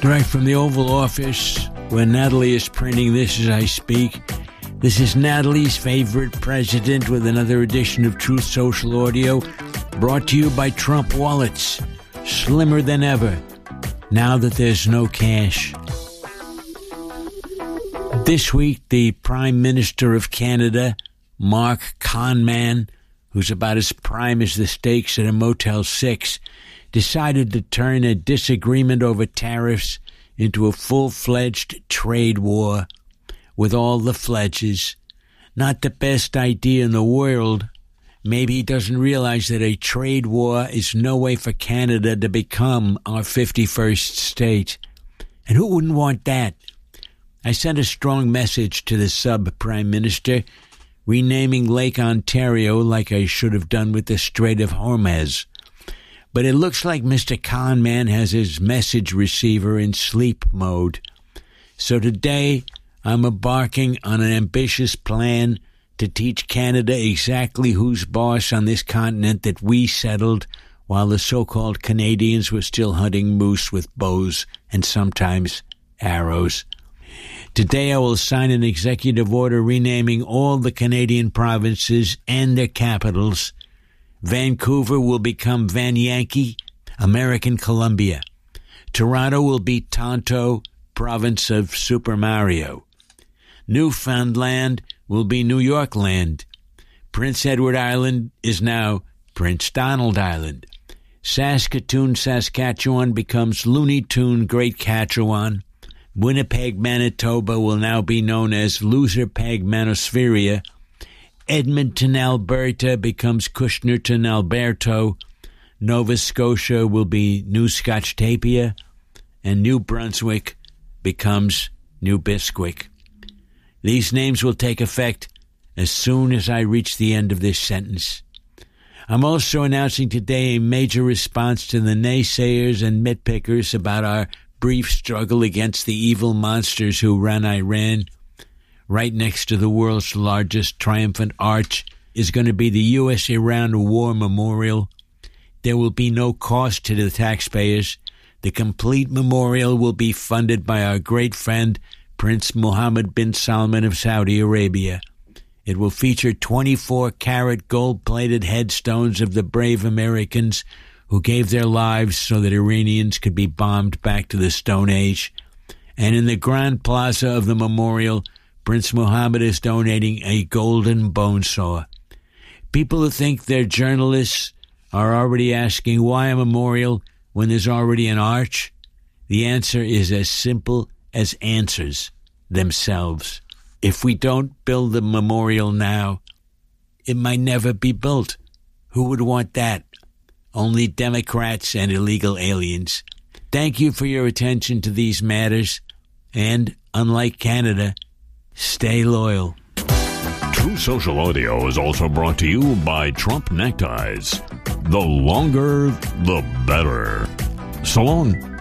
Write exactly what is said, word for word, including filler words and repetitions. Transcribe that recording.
Right from the Oval Office, where Natalie is printing this as I speak. This is Natalie's favorite president with another edition of Truth Social Audio, brought to you by Trump Wallets, slimmer than ever, now that there's no cash. This week, the Prime Minister of Canada, Mark Conman, who's about as prime as the steaks at a Motel six, decided to turn a disagreement over tariffs into a full-fledged trade war with all the fledges. Not the best idea in the world. Maybe he doesn't realize that a trade war is no way for Canada to become our fifty-first state. And who wouldn't want that? I sent a strong message to the sub-prime minister, renaming Lake Ontario like I should have done with the Strait of Hormuz. But it looks like Mister Conman has his message receiver in sleep mode. So today, I'm embarking on an ambitious plan to teach Canada exactly who's boss on this continent that we settled while the so-called Canadians were still hunting moose with bows and sometimes arrows. Today I will sign an executive order renaming all the Canadian provinces and their capitals. Vancouver will become Van Yankee, American Columbia. Toronto will be Tonto, province of Super Mario. Newfoundland will be New York Land. Prince Edward Island is now Prince Donald Island. Saskatoon, Saskatchewan becomes Looney Tune Great Catchewan. Winnipeg, Manitoba will now be known as Loserpeg Manospheria. Edmonton, Alberta becomes Kushnerton, Alberto. Nova Scotia will be New Scotch-Tapia. And New Brunswick becomes New Bisquick. These names will take effect as soon as I reach the end of this sentence. I'm also announcing today a major response to the naysayers and nitpickers about our brief struggle against the evil monsters who run Iran. Right next to the world's largest triumphant arch is going to be the U S Iran War Memorial. There will be no cost to the taxpayers. The complete memorial will be funded by our great friend, Prince Mohammed bin Salman of Saudi Arabia. It will feature twenty-four karat gold-plated headstones of the brave Americans who gave their lives so that Iranians could be bombed back to the Stone Age. And in the Grand Plaza of the memorial, Prince Mohammed is donating a golden bone saw. People who think they're journalists are already asking why a memorial when there's already an arch. The answer is as simple as answers themselves. If we don't build the memorial now, it might never be built. Who would want that? Only Democrats and illegal aliens. Thank you for your attention to these matters. And, unlike Canada, stay loyal. True Social Audio is also brought to you by Trump Neckties. The longer, the better. So long.